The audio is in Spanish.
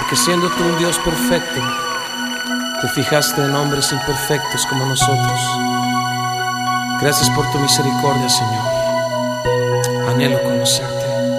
porque siendo tú un Dios perfecto, te fijaste en hombres imperfectos como nosotros. Gracias por tu misericordia, Señor. Anhelo conocerte.